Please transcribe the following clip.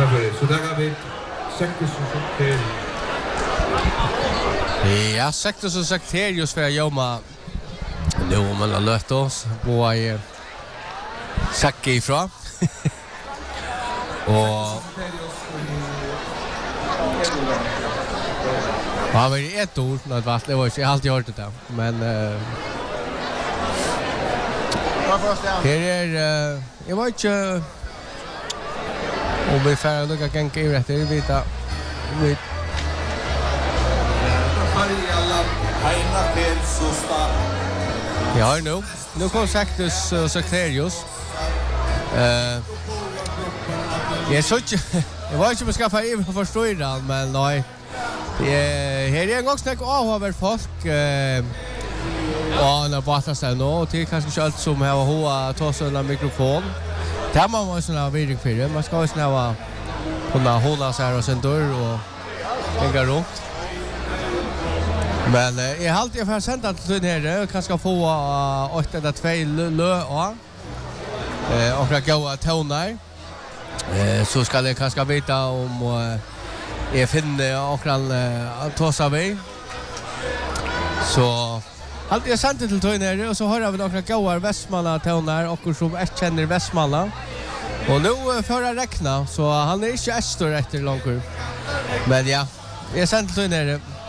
Så där har vi Sektus och Sekterius. Ja, Sektus och Sekterius för att jobba nu man har lött oss på Säcke ifrån. Och ja, men ett ord något vart det var jag har alltid hört det men här jag var inte och vi får lukka gänga i rätt det vita vi ja nu kom Sektus och Sekterius jag såg jag var inte skaffa i för förståelse men nej här är en gång snack över folk och när bara så nå till kanske allt som har hoa ta såna mikrofon där man måste ha video för det man ska snäva kunna hålla sig här och sen dörr och hänga runt men jag har alltid för sent till här kanske få 8 eller 2 lö och gå tonar så ska det kanske veta om jag finner akkurat att ta sig av så allt jag sent till tonar och så har vi några goar Västmanna tonar och som jag känner Västmanna och nu förra räkna så han är inte ästor efter långt men ja jag sent till tonar